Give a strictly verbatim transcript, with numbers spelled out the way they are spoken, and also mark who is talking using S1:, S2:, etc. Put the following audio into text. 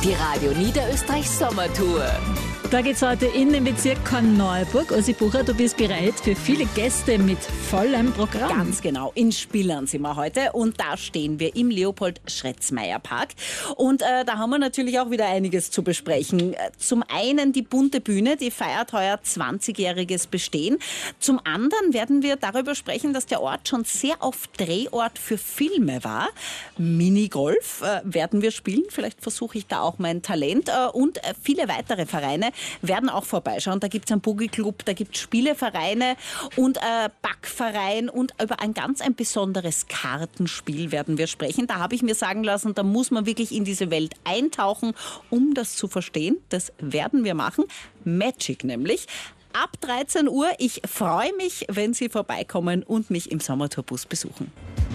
S1: Die Radio Niederösterreich Sommertour.
S2: Da geht's heute in den Bezirk Korneuburg. Ossi Bucher, du bist bereit für viele Gäste mit vollem Programm.
S3: Ganz genau, in Spillern sind wir heute und da stehen wir im Leopold-Schretzmeier-Park. Und äh, da haben wir natürlich auch wieder einiges zu besprechen. Zum einen die bunte Bühne, die feiert heuer zwanzigjähriges Bestehen. Zum anderen werden wir darüber sprechen, dass der Ort schon sehr oft Drehort für Filme war. Minigolf äh, werden wir spielen, vielleicht versuche ich da auch mein Talent. Äh, und äh, viele weitere Vereine werden auch vorbeischauen. Da gibt es einen Boogie-Club, da gibt es Spielevereine und äh, Backverein und über ein ganz ein besonderes Kartenspiel werden wir sprechen. Da habe ich mir sagen lassen, da muss man wirklich in diese Welt eintauchen, um das zu verstehen. Das werden wir machen. Magic nämlich. Ab dreizehn Uhr. Ich freue mich, wenn Sie vorbeikommen und mich im Sommertourbus besuchen.